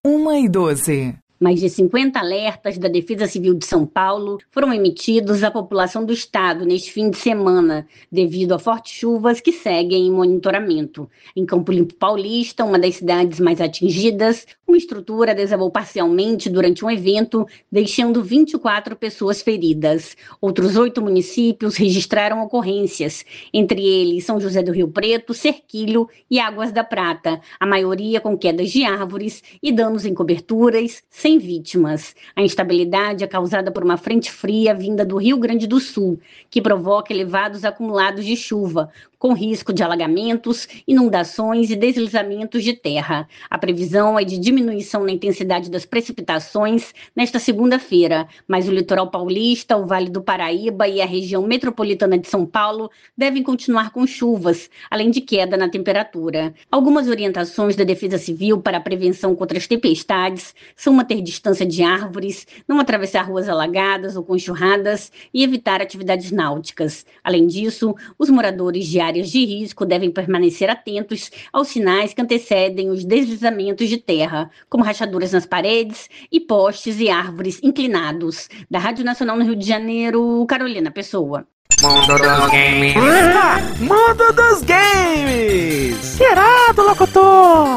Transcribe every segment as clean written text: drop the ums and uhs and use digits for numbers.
1h12. Mais de 50 alertas da Defesa Civil de São Paulo foram emitidos à população do estado neste fim de semana, devido a fortes chuvas que seguem em monitoramento. Em Campo Limpo Paulista, uma das cidades mais atingidas, uma estrutura desabou parcialmente durante um evento, deixando 24 pessoas feridas. Outros 8 municípios registraram ocorrências, entre eles São José do Rio Preto, Serquilho e Águas da Prata, a maioria com quedas de árvores e danos em coberturas, sem vítimas. A instabilidade é causada por uma frente fria vinda do Rio Grande do Sul, que provoca elevados acumulados de chuva, com risco de alagamentos, inundações e deslizamentos de terra. A previsão é de diminuição na intensidade das precipitações nesta segunda-feira, mas o litoral paulista, o Vale do Paraíba e a região metropolitana de São Paulo devem continuar com chuvas, além de queda na temperatura. Algumas orientações da Defesa Civil para a prevenção contra as tempestades são manter distância de árvores, não atravessar ruas alagadas ou com enxurradas e evitar atividades náuticas. Além disso, os moradores de áreas de risco devem permanecer atentos aos sinais que antecedem os deslizamentos de terra, como rachaduras nas paredes e postes e árvores inclinados. Da Rádio Nacional no Rio de Janeiro, Carolina Pessoa. Mundo dos Games. Mundo dos Games! Irado, locutor!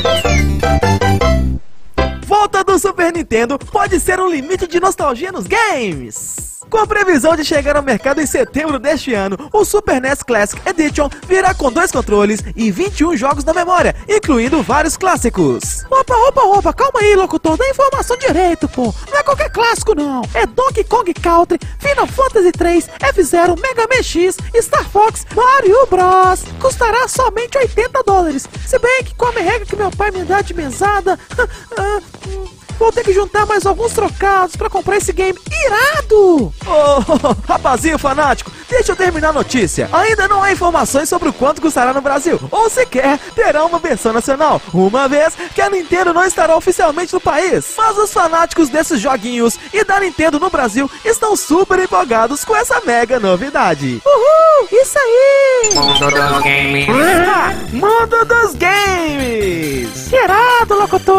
Volta do Super Nintendo pode ser um limite de nostalgia nos games. Com a previsão de chegar ao mercado em setembro deste ano, o Super NES Classic Edition virá com 2 controles e 21 jogos na memória, incluindo vários clássicos. Opa, calma aí, locutor, dá informação direito, pô. Não é qualquer clássico, não. É Donkey Kong Country, Final Fantasy 3, F-Zero, Mega Man X, Star Fox, Mario Bros. Custará somente $80. Se bem que com a merreca que meu pai me dá de mesada... vou ter que juntar mais alguns trocados pra comprar esse game irado! Rapazinho fanático, deixa eu terminar a notícia. Ainda não há informações sobre o quanto custará no Brasil, ou sequer terá uma versão nacional, uma vez que a Nintendo não estará oficialmente no país. Mas os fanáticos desses joguinhos e da Nintendo no Brasil estão super empolgados com essa mega novidade. Uhul! Isso aí! Mundo dos Games. Mundo dos Games! Irado, locutor!